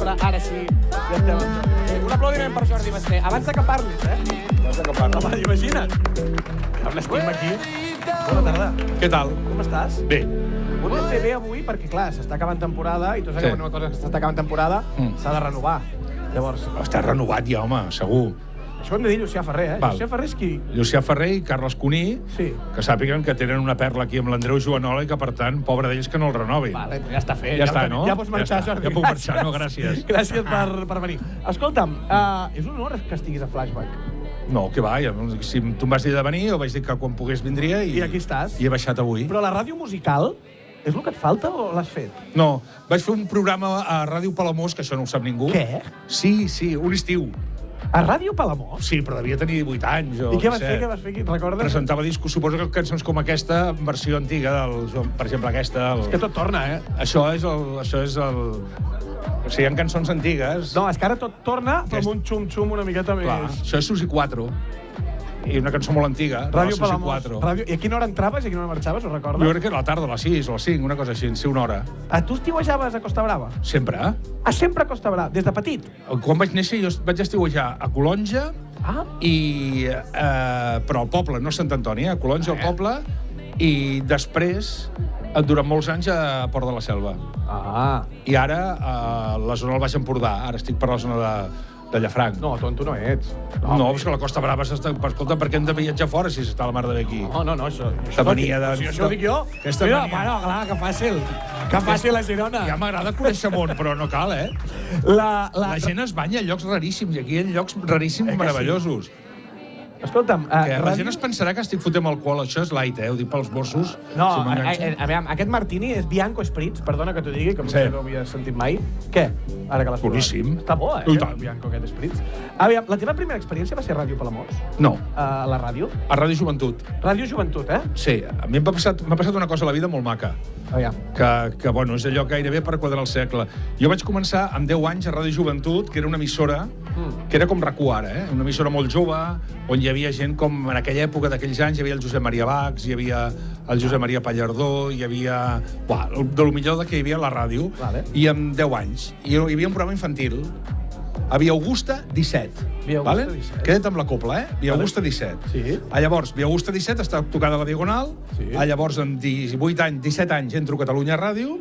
sobre... Ara sí, ja estem en joc. Un aplaudiment per Jordi Basté. Abans de que parlis, Abans de que parlis. Home, imagina't. Amb l'estim aquí. Bona tarda. Què tal? Com estàs? Bé. Ho hem de fer bé avui perquè, clar, s'està acabant temporada i tu saps que una cosa que s'està acabant temporada s'ha de renovar. Llavors... Està renovat ja, home, segur. Això ho hem de dir Llucià Ferrer, Val. Llucià Ferrer és qui? Llucià Ferrer i Carles Cuní, Sí. que sàpiguen que tenen una perla aquí amb l'Andreu Joanola i que, per tant, pobre d'ells que no el renovin. Vale, ja està fet. Ja està, no? Ja pots marxar, Ja està. Jordi. Ja puc marxar, no? Gràcies. Gràcies per venir. Escolta'm, és un honor que estiguis a Flashback. No, que va, si tu em vas dir de venir, jo vaig dir que quan pogués vindria i aquí estàs. I he baixat avui. Però la ràdio musical és el que et falta o l'has fet? No, vaig fer un programa a Ràdio Palamós, que això no ho sap ningú. Què? Sí, un estiu. A Ràdio Palamós? Sí, però devia tenir 18 anys. I què vas fer? Què vas fer? Recordes? Presentava discos, suposo que cançons com aquesta, en versió antiga, per exemple aquesta... És que tot torna, Això és el... O sigui, hi ha cançons antigues... No, és que ara tot torna, però amb un xum-xum una miqueta més... Clar, això és Susi 4. I una cançó molt antiga, Ràdio Susi Palamós. 4. I a quina hora entraves i a quina hora marxaves, ho recordes? Jo crec que era a la tarda, a les 6 o a les 5, una cosa així, en ser una hora. Tu estiuejaves a Costa Brava? Sempre. Sempre a Costa Brava, des de petit? Quan vaig néixer jo vaig estiuejar a Colonja, però al poble, no a Sant Antoni, a Colonja, al poble, i després, durant molts anys, a Port de la Selva. I ara, a la zona del Baix Empordà. Ara estic per la zona de Llafranc. No, tonto no ets. No, és que la Costa Brava s'està... Escolta, per què hem de viatjar fora si s'està la mar de bé aquí? No, això mania de... Si això ho dic jo... Mira, bueno, clar, que fàcil. Que fàcil a Girona. Ja m'agrada conèixer món, però no cal, La gent es banya a llocs raríssims, i aquí hi ha llocs raríssims meravellosos. Escolta'm... La gent es pensarà que estic fotent alcohol. Això és light, ho dic pels Mossos. No, a veure, aquest martini és Bianco Spritz, perdona que t'ho digui, que potser no ho havia sentit mai. Què? Ara que l'has provat. Boníssim. Està bo, el Bianco aquest Spritz. Aviam, la teva primera experiència va ser a Ràdio Palamós? No. A la ràdio? A Ràdio Joventut. Ràdio Joventut, Sí. A mi m'ha passat una cosa a la vida molt maca. Aviam. Que bueno, és allò gairebé per quadrar el segle. Jo vaig començar amb 10 anys a Ràdio Joventut, que era una emissora, que era com RAC1 ara, una emissora molt jove, on hi havia gent com en aquella època d'aquells anys, hi havia el Josep Maria Bax, hi havia el Josep Maria Pallardó, hi havia... de lo millor que hi havia a la ràdio, i amb 10 anys. I hi havia un programa infantil, a Via Augusta 17. Via Augusta 17. Queda't amb la copla, Via Augusta 17. Sí. Llavors, Via Augusta 17 està tocada a la Diagonal, llavors amb 17 anys entro a Catalunya Ràdio,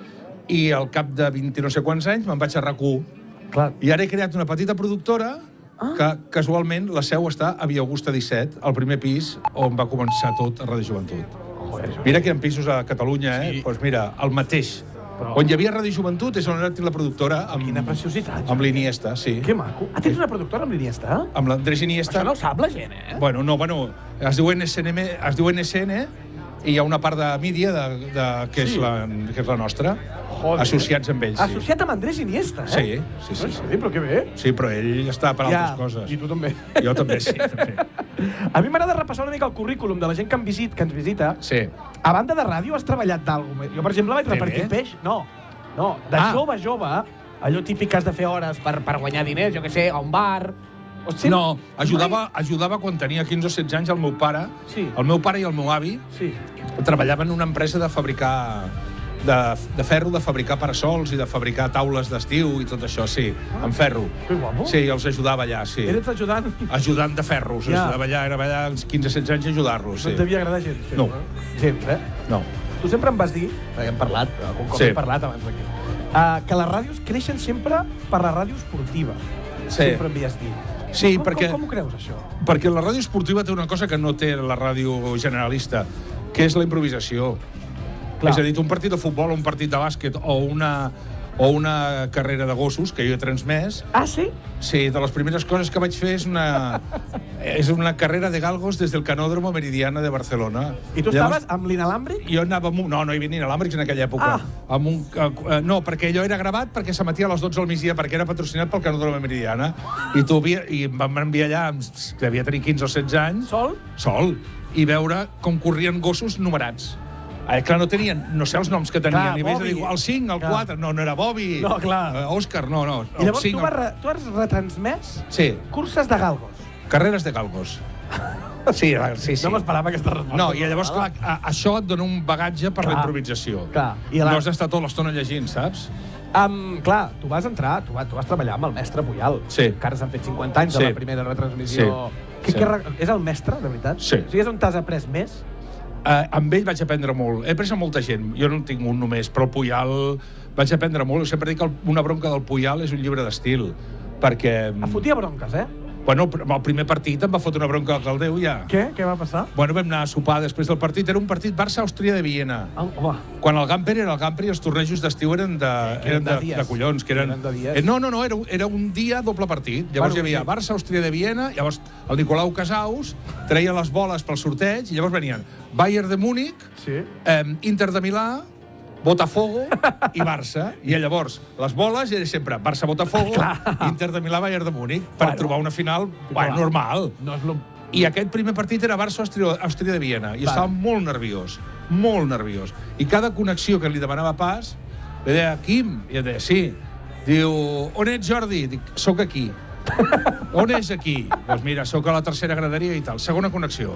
i al cap de 20 no sé quants anys me'n vaig a RAC1. I ara he creat una petita productora que casualment la seu està a Via Augusta 17, al primer pis on va començar tot a Ràdio Joventut. Mira que hi ha pisos a Catalunya, Doncs mira, el mateix. On hi havia Ràdio Joventut és on era la productora amb... Quina preciositat. Amb l'Iniesta, sí. Que maco. Tens una productora amb l'Iniesta? Amb l'Andrés Iniesta. Això no ho sap la gent, Bueno, es diu NSN i hi ha una part de mídia que és la nostra. Associats amb ells, Associat amb Andrés Iniesta, Sí. Però que bé. Sí, però ell està per altres coses. I tu també. Jo també, sí. A mi m'agrada repassar una mica el currículum de la gent que ens visita. Sí. A banda de ràdio, has treballat d'alguna cosa. Jo, per exemple, vaig repartir peix. No, de jove, allò típic que has de fer hores per guanyar diners, jo què sé, a un bar... No, ajudava quan tenia 15 o 16 anys el meu pare. El meu pare i el meu avi treballaven en una empresa de fabricar de ferro, de fabricar parasols i de fabricar taules d'estiu i tot això, amb ferro. Que guapo. Sí, els ajudava allà, sí. Eres ajudant? Ajudant de ferros, ajudava allà, era allà als 15-16 anys a ajudar-los, No et devia agradar gens? No. Gens, No. Tu sempre em vas dir, perquè hem parlat, un cop hem parlat abans d'aquí, que les ràdios creixen sempre per la ràdio esportiva. Sempre em havies dit. Sí, perquè... Com ho creus, això? Perquè la ràdio esportiva té una cosa que no té la ràdio generalista, que és la improvisació. És a dir, un partit de futbol, un partit de bàsquet o una carrera de gossos, que jo he transmès... Ah, sí? Sí, de les primeres coses que vaig fer és una carrera de galgos des del Canódromo Meridiana de Barcelona. I tu estaves amb l'inalàmbric? Jo anava amb no hi havia ni inalàmbrics en aquella època. No, perquè allò era gravat perquè s'emetia a les 12 al migdia, perquè era patrocinat pel Canódromo Meridiana. I em van enviar allà, que devia tenir 15 o 16 anys... Sol? Sol. I veure com corrien gossos numerats. Clar, no tenien, no sé els noms que tenien. I vaig dir, el 5, el 4, no era Bobby. No, clar. Òscar, no. I llavors tu has retransmès curses de galgos. Carreres de galgos. Sí. No m'esperava aquesta resposta. No, i llavors, clar, això et dona un bagatge per la improvisació. Clar. No has d'estar tota l'estona llegint, saps? Clar, tu vas entrar, tu vas treballar amb el mestre Puyal. Sí. Que ara s'han fet 50 anys de la primera retransmissió. És el mestre, de veritat? Sí. O sigui, és on t'has après més? Amb ell vaig aprendre molt. He après molta gent. Jo no en tinc un només, però el Puyal vaig aprendre molt. Jo sempre dic que Una bronca del Puyal és un llibre d'estil, perquè... Fotia bronques, eh? Bueno, el primer partit em va fotre una bronca al Caldeu, ja. Què? Què va passar? Bueno, vam anar a sopar després del partit. Era un partit Barça-Àustria de Viena. Home. Quan el Gamper era el Gamper i els tornejos d'estiu eren de collons. Que eren de dies. No, era un dia doble partit. Llavors hi havia Barça-Àustria de Viena, llavors el Nicolau Casaus treia les boles pel sorteig, i llavors venien Bayern de Múnich, Inter de Milà, Botafogo i Barça. I llavors, les boles era sempre Barça-Botafogo, Inter de Milà, Bayern de Múnich, per trobar una final normal. I aquest primer partit era Barça-Àustria de Viena, i estava molt nerviós, molt nerviós. I cada connexió que li demanava pas, li deia, Quim? I ell deia, sí. Diu, on ets, Jordi? Dic, soc aquí. On és aquí? Doncs mira, soc a la tercera graderia i tal. Segona connexió.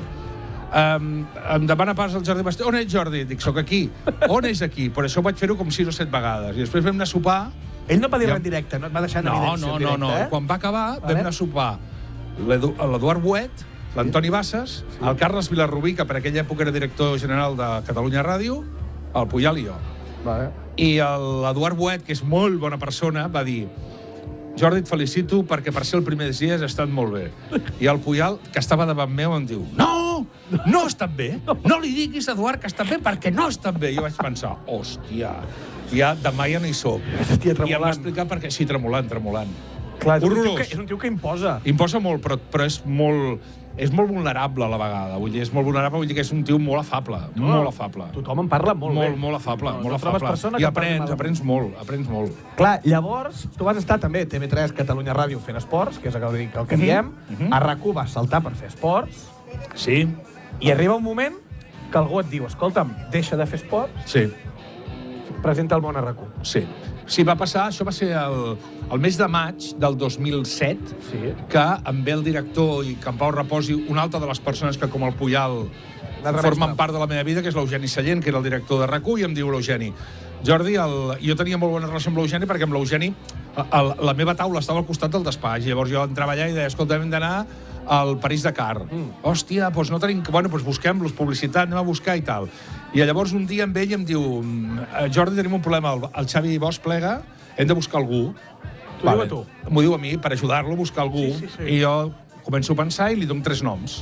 Em demana pas el Jordi Basté. On ets, Jordi? Dic, soc aquí. On és aquí? Per això vaig fer-ho com 6 o 7 vegades. I després vam anar a sopar. Ell no va dir res en directe, no et va deixar en evidència en directe, No. Quan va acabar, vam anar a sopar l'Eduard Boet, l'Antoni Bassas, el Carles Vilarrubí, que per aquella època era director general de Catalunya Ràdio, el Puyal i jo. I l'Eduard Boet, que és molt bona persona, va dir, Jordi, et felicito perquè per ser el primer dels dies ha estat molt bé. I el Puyal, que estava davant meu, em diu, no ha estat bé. No li diguis a Eduard que està bé perquè no ha estat bé. Jo vaig pensar, hòstia, ja demà ja no hi soc. I em va explicar perquè... Sí, tremolant. Clar, és un tio que imposa. Imposa molt, però és molt vulnerable a la vegada. Vull dir, és molt vulnerable, vull dir que és un tio molt afable. Molt afable. Tothom en parla molt bé. Molt afable. I aprens molt. Clar, llavors, tu vas estar també a TV3 Catalunya Ràdio fent esports, que és el que diem. A RAC1 vas saltar per fer esports. Sí. I arriba un moment que algú et diu, escolta'm, deixa de fer esports. Sí. Presenta el món a RAC1. Sí, va passar, això va ser el mes de maig del 2007, que em ve el director i que en Pau reposi una altra de les persones que, com el Puyal, formen part de la meva vida, que és l'Eugeni Sallent, que era el director de RAC1, i em diu l'Eugeni, Jordi, jo tenia molt bona relació amb l'Eugeni, perquè amb l'Eugeni la meva taula estava al costat del despatx, i llavors jo entrava allà i deia, escolta, hem d'anar al París-Dakar. Hòstia, doncs no tenim... Bueno, doncs busquem-los, publicitat, anem a buscar i tal. I llavors un dia amb ell em diu, Jordi, tenim un problema, el Xavi Bosch plega, hem de buscar algú. T'ho diu a tu? M'ho diu a mi, per ajudar-lo a buscar algú. I jo començo a pensar i li dono 3 noms.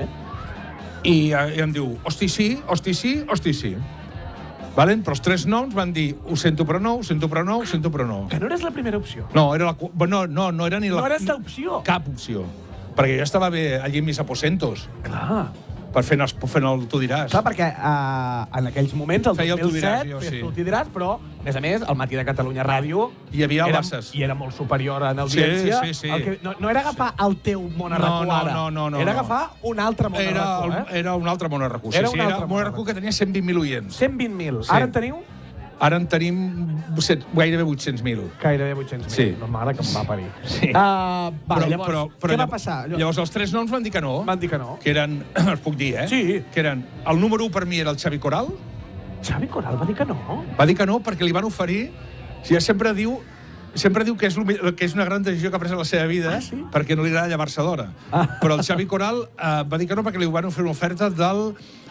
I em diu, hosti sí. Però els 3 noms van dir, ho sento però no. Que no eres la primera opció. No, no era ni la... No eres l'opció. Cap opció. Perquè jo estava bé allí en mis aposentos. Clar. Per fer el Tu diràs. Clar, perquè en aquells moments, el 2007, feies Tu diràs, però, a més, al matí de Catalunya Ràdio... Hi havia el Bassas. I era molt superior en audiència. Sí. No era agafar el teu món a RAC1 ara. No. Era agafar un altre món a RAC1, Era un altre món a RAC1. Era un món a RAC1 que tenia 120.000 oients. 120.000. Ara en teniu? Ara en tenim gairebé 800.000. Gairebé 800.000. Sí. No, mare que em va parir. Sí. Llavors, què va passar? Llavors, els 3 noms van dir que no. Que eren, els puc dir, Sí. Que eren, el número 1 per mi era el Xavi Coral. Xavi Coral va dir que no? Va dir que no perquè li van oferir... Ja sempre diu que és una gran decisió que ha pres a la seva vida, perquè no li agrada llevar-se d'hora. Però el Xavi Coral va dir que no perquè li van oferir una oferta del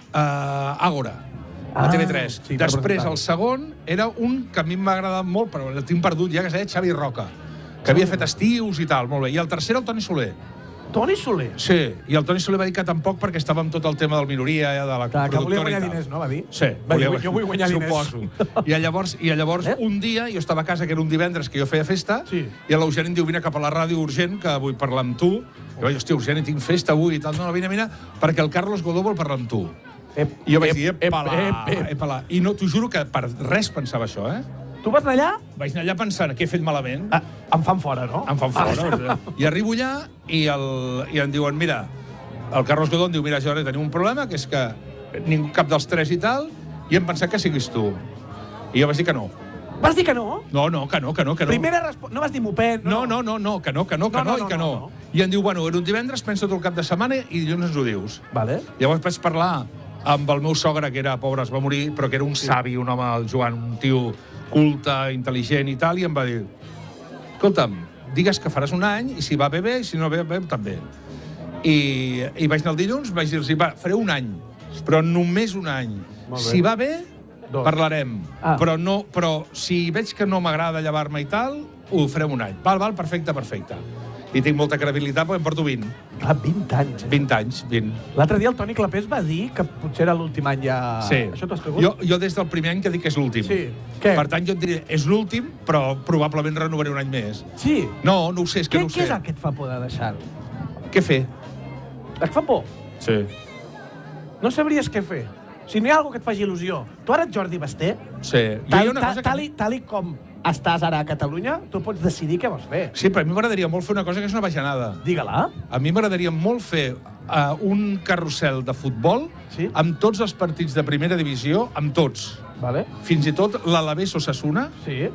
Àgora, a TV3. Després, el segon, era un que a mi m'ha agradat molt, però el tinc perdut ja, que es deia Xavi Roca, que havia fet estius i tal, molt bé. I el tercer, el Toni Soler. Toni Soler? Sí, i el Toni Soler va dir que tampoc perquè estava amb tot el tema del minoria, de la productora i tal. Que volia guanyar diners, no, va dir? Sí. Jo vull guanyar diners. Suposo. I llavors un dia, jo estava a casa, que era un divendres, que jo feia festa, i l'Eugeni em diu, vine cap a la ràdio urgent, que vull parlar amb tu. I vaig dir, hòstia, Eugeni, tinc festa avui i tal. No, vine, perquè el Carlos Godó vol parlar amb tu. I jo vaig dir, epala. I no, t'ho juro que per res pensava això, Tu vas anar allà? Vaig anar allà pensant, què he fet malament? Em fan fora, no? Em fan fora. I arribo allà i em diuen, mira, el Carlos Godó em diu, mira, Jordi, tenim un problema, que és que cap dels 3 i tal, i hem pensat que siguis tu. I jo vaig dir que no. Vas dir que no? No, que no. Primera resposta... No vas dir moped, no? No, que no. I em diu, bueno, era un divendres, penso tot el cap de setmana i dilluns ens ho dius. Llavors vaig parlar amb el meu sogre, que era pobre, es va morir, però que era un savi, un home, el Joan, un tio culte, intel·ligent i tal, i em va dir, escolta'm, digues que faràs un any, i si va bé, i si no bé, també. I vaig anar el dilluns, vaig dir-los, va, faré un any, però només un any. Si va bé, parlarem. Però si veig que no m'agrada llevar-me i tal, ho farem un any. Val, perfecte. I tinc molta credibilitat perquè em porto 20. Clar, 20 anys. 20 anys, 20. L'altre dia el Toni Clapés va dir que potser era l'últim any ja... Sí. Això t'ho has cregut? Jo des del primer any que dic que és l'últim. Sí. Què? Per tant, jo et diré, és l'últim, però probablement renovaré un any més. Sí? No ho sé, és que no ho sé. Què és el que et fa por de deixar-ho? Què fer? Et fa por? Sí. No sabries què fer. Si no hi ha alguna que et faci il·lusió. Tu ara ets Jordi Basté. Sí. Tal i com estàs ara a Catalunya, tu pots decidir què vols fer. Sí, però a mi m'agradaria molt fer una cosa que és una bajanada. Digue-la. A mi m'agradaria molt fer un carrusel de futbol amb tots els partits de primera divisió, amb tots. Vale. Fins i tot l'Alavés Osasuna,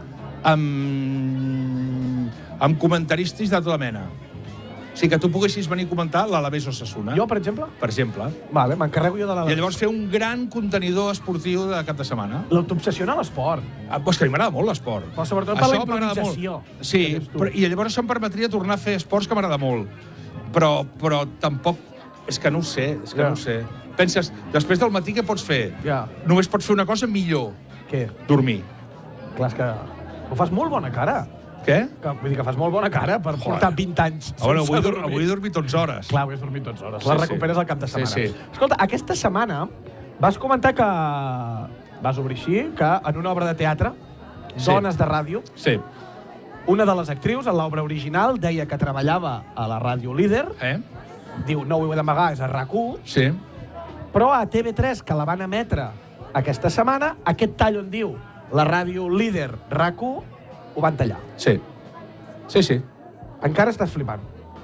amb comentaristes de tota mena. O sigui, que tu poguessis venir a comentar l'Alavés Osasuna. Jo, per exemple? Per exemple. Vale, m'encarrego jo de l'Alavés. I llavors fer un gran contenidor esportiu de cap de setmana. T'obsessiona l'esport. Pues que a mi m'agrada molt l'esport. Però sobretot per la improvisació. Sí, i llavors això em permetria tornar a fer esports que m'agrada molt. Però tampoc... És que no ho sé, no ho sé. Penses, després del matí què pots fer? Només pots fer una cosa millor. Què? Dormir. Clar, és que ho fas molt bona cara. Què? Vull dir que fas molt bona cara per portar 20 anys sense dormir. Avui he dormit 11 hores. Clar, avui has dormit 11 hores. La recuperes al cap de setmana. Sí. Escolta, aquesta setmana vas comentar que... Vas obrir així, que en una obra de teatre, Dones de Ràdio, una de les actrius, en l'obra original, deia que treballava a la ràdio líder. Diu, no ho he d'amagar, és a RAC1. Sí. Però a TV3, que la van emetre aquesta setmana, aquest tall on diu la ràdio líder RAC1, ho van tallar. Sí. Encara estàs flipant?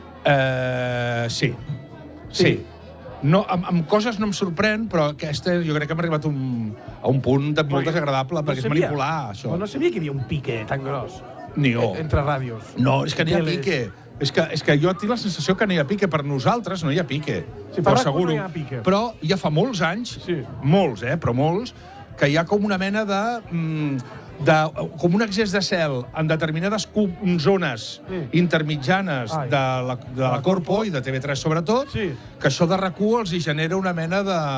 Sí. No, amb coses no em sorprèn, però aquesta jo crec que hem arribat a un punt molt desagradable, perquè és manipular, això. Però no sabia que hi havia un pique tan gros. Ni jo. Entre ràdios. No, és que n'hi ha pique. És que jo tinc la sensació que no hi ha pique. Per nosaltres no hi ha pique. Sí, per RAC1 no hi ha pique. Però ja fa molts anys, molts, però molts, que hi ha com una mena com un excés de cel en determinades zones intermitjanes de la Corpo i de TV3 sobretot, que això de RAC1 els hi genera una mena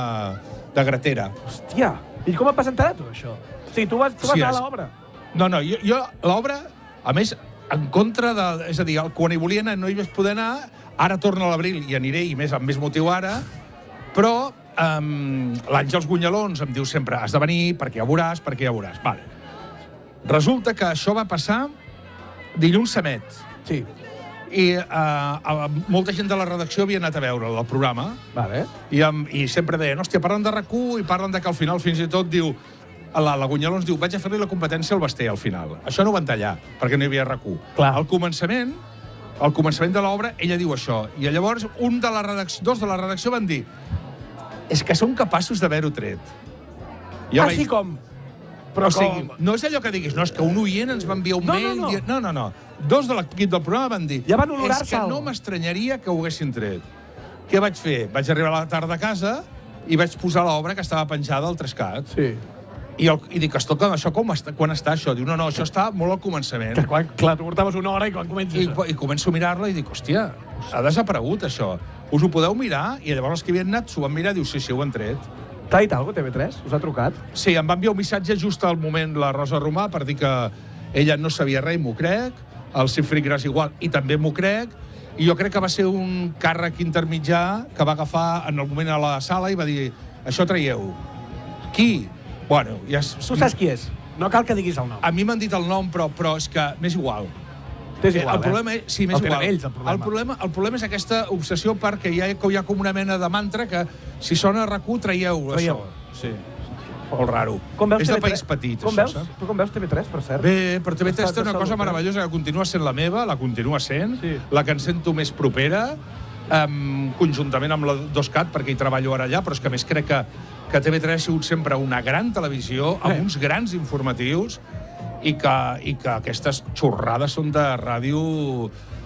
de gratera. Hòstia, i com et presentarà tot això? O sigui, tu vas anar a l'obra? No, jo l'obra, a més, en contra de... És a dir, quan hi volia anar no hi vaig poder anar, ara torna a l'abril i aniré, i més amb més motiu ara, però l'Àngels Gunyalons em diu sempre has de venir perquè ja veuràs. Vale. Resulta que això va passar dilluns s'emet. Sí. I molta gent de la redacció havia anat a veure el programa. Vale. I sempre deien, hòstia, parlen de RAC1 i parlen de que al final fins i tot diu... La Gunyalons diu, vaig a fer-li la competència al Basté al final. Això no ho van tallar, perquè no hi havia RAC1. Clar. Al començament de l'obra, ella diu això. I llavors, dos de la redacció van dir és que són capaços d'haver-ho tret. Així com? Però no és allò que diguis, no, és que un oient ens va enviar un mail... No. Dos de l'equip del programa van dir ja van olorar-se. És que no m'estranyaria que ho haguessin tret. Què vaig fer? Vaig arribar a la tarda a casa i vaig posar l'obra que estava penjada al Trescat. Sí. I dic, escolta, això quan està això? Diu, no, això està molt al començament. Clar, tu portaves una hora i quan comences... I començo a mirar-la i dic, hòstia, ha desaparegut això. Us ho podeu mirar? I llavors els que havien anat s'ho van mirar i diu, sí, ho han tret. T'ha dit alguna cosa, TV3? Us ha trucat? Sí, em va enviar un missatge just al moment la Rosa Romà per dir que ella no sabia res i m'ho crec, el Cifri Gras igual, i també m'ho crec, i jo crec que va ser un càrrec intermitjà que va agafar en el moment a la sala i va dir, això traieu. Qui? Bueno, ja... Tu saps qui és? No cal que diguis el nom. A mi m'han dit el nom, però és que m'és igual. T'és igual, el problema és, sí, m'és igual. Ells, el problema és aquesta obsessió perquè hi ha com una mena de mantra que si sona RAC1 traieu això. Sí. Molt raro. És de país petit, això, saps? Tu com veus TV3, per cert? Bé, però TV3 té una cosa meravellosa que continua sent la meva, la continua sent, la que em sento més propera, conjuntament amb la 2CAT, perquè hi treballo ara allà, però és que a més crec que TV3 ha sigut sempre una gran televisió, amb uns grans informatius, i que aquestes xorrades són de ràdio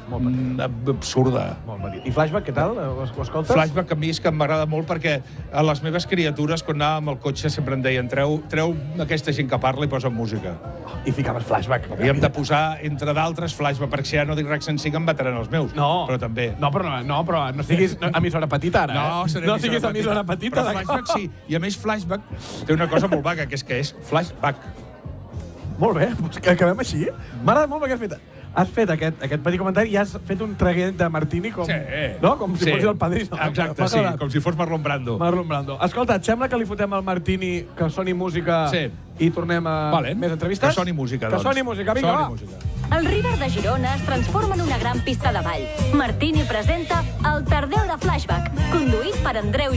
absurda. Molt petit. I Flashback, què tal? Ho escoltes? Flashback a mi és que m'agrada molt perquè a les meves criatures, quan anàvem amb el cotxe, sempre em deien treu aquesta gent que parla i posa música. I ficaves Flashback. Havíem de posar, entre d'altres, Flashback, perquè si ja no dic RAC 105 em bataran els meus. No. Però també. No, però no siguis emissora petita, ara. No siguis emissora petita. Però Flashback sí. I a més Flashback té una cosa molt vaga, que és Flashback. Molt bé, doncs que acabem així. M'agrada molt perquè has fet aquest petit comentari i has fet un traguet de Martini com, no? Com si fos el Padrino. Exacte, sí, com si fos Marlon Brando. Marlon Brando. Escolta, et sembla que li fotem al Martini que soni música i tornem a més entrevistes? Que soni música, doncs. Que soni música, vinga, va. El River de Girona es transforma en una gran pista de ball. Martini presenta El Tardeu de Flashback, conduït per Andreu